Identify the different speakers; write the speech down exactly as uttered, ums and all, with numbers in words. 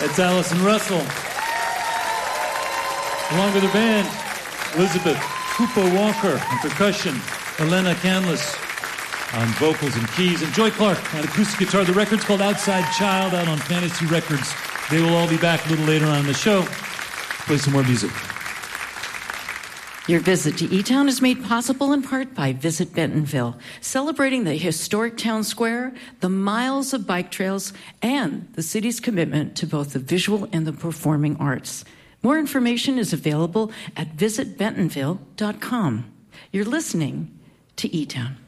Speaker 1: It's Allison Russell. Along with her band, Elizabeth Cooper Walker on percussion, Elena Canlis on vocals and keys, and Joy Clark on acoustic guitar. The record's called Outside Child, out on Fantasy Records. They will all be back a little later on in the show. Play some more music.
Speaker 2: Your visit to E-Town is made possible in part by Visit Bentonville, celebrating the historic town square, the miles of bike trails, and the city's commitment to both the visual and the performing arts. More information is available at visit bentonville dot com. You're listening to E-Town.